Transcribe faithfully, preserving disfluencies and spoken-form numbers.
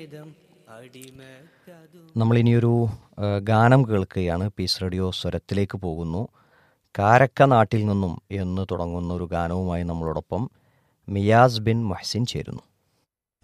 നമ്മളിനിയൊരു ആ, ഗാനം കേൾക്കുകയാണ്. പീസ് റേഡിയോ സ്വരത്തിലേക്ക് പോകുന്നു. കാരക്ക നാട്ടിൽ നിന്നും എന്ന് തുടങ്ങുന്ന ഒരു ഗാനവുമായി നമ്മളോടൊപ്പം മിയാസ് ബിൻ മുഹ്സിൻ ചേരുന്നു.